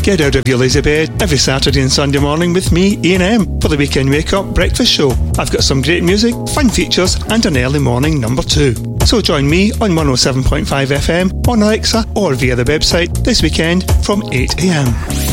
Get out of your lazy bed every Saturday and Sunday morning with me, Ian M, for the Weekend Wake Up Breakfast Show. I've got some great music, fun features and an early morning number 2. So join me on 107.5 FM, on Alexa or via the website this weekend from 8am.